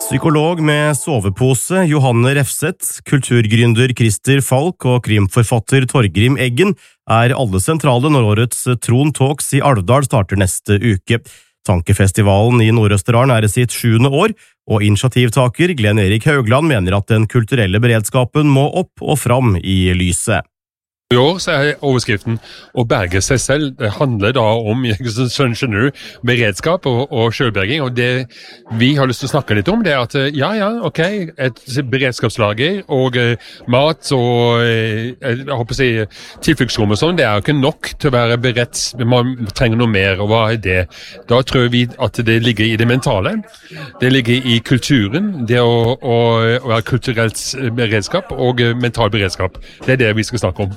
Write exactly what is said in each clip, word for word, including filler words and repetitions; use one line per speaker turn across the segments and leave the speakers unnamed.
Psykolog med sovepose Johanne Refseth, kulturgründer Christer Falk og krimforfatter Torgrim Eggen er alle sentrale når årets Tron Talks i Alvdal starter neste uke. Tankefestivalen i Nord-Østerdalen er i sitt sjuende år, og initiativtaker Glenn Erik Haugland mener at den kulturelle beredskapen må opp og fram i lyset.
I år så er overskriften å berge seg selv. Det handler da om, skjønner du, beredskap og, og selvberging, og det vi har lyst til å snakke litt om, det er at ja, ja, ok, et beredskapslager og uh, mat og uh, jeg håper å si tilfluktsrom og sånn, det er jo ikke nok til å være beredt, man trenger noe mer, og hva er det? Da tror vi at det ligger i det mentale, det ligger i kulturen, det å, å, å være kulturelt beredskap og uh, mental beredskap. Det er det vi skal snakke om.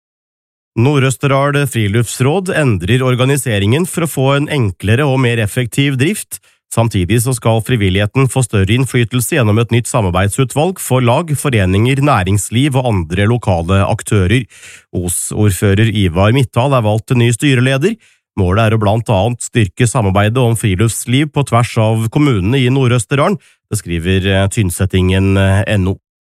Nord-Østerdal Friluftsråd endrer organiseringen for å få en enklere og mer effektiv drift. Samtidig så skal frivilligheten få større innflytelse gjennom et nytt samarbeidsutvalg for lag, foreninger, næringsliv og andre lokale aktører. Os-ordfører Ivar Mittal er valgt til ny styreleder. Målet er å blant annet styrke samarbeidet om friluftsliv på tvers av kommunene i Nord-Østerdalen, det skriver Tynsettingen punktum no.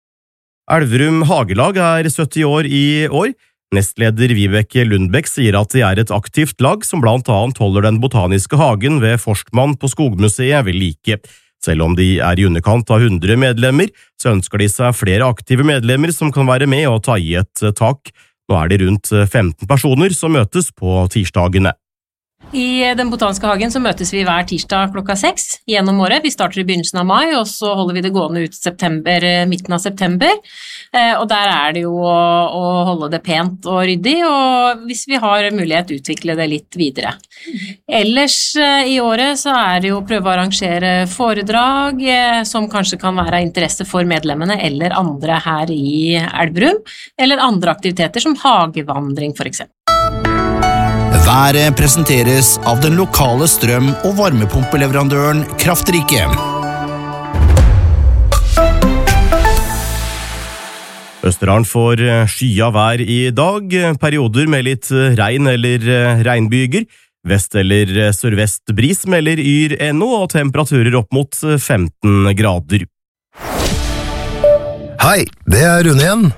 Elverum Hagelag er sytti år i år. Nestleder Vibeke Lundbekk sier at de er et aktivt lag som blant annet holder den botaniske hagen ved Forstmann på Skogmuseet ved like. Selv om de er i underkant av hundre medlemmer, så ønsker de seg flere aktive medlemmer som kan være med og ta i et tak. Nå er de rundt femten personer som møtes på tirsdagene.
I den botaniske hagen så møtes vi hver tirsdag klokka seks gjennom året. Vi starter i begynnelsen av mai, og så holder vi det gående ut september, midten av september. Og der er det jo å, å holde det pent og ryddig, og hvis vi har mulighet utvikle det litt videre. Ellers i året så er det jo å prøve å arrangere foredrag som kanskje kan være av interesse for medlemmene eller andre her i Elverum, eller andre aktiviteter som hagevandring for eksempel.
Været presenteres av den lokale strøm- og varmepumpeleverandøren Kraftrike.
Østerdalen får skya vær i dag, perioder med litt regn eller regnbyger. Vest- eller sørvest bris melder Yr punktum no og temperaturer opp mot femten grader.
Hei, det er Rune igjen.